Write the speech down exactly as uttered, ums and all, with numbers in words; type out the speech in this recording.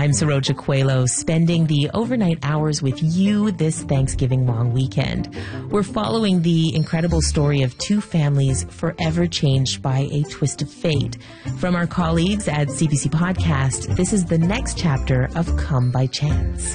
I'm Saroja Coelho, spending the overnight hours with you this Thanksgiving long weekend. We're following the incredible story of two families forever changed by a twist of fate. From our colleagues at C B C Podcast, this is the next chapter of Come by Chance.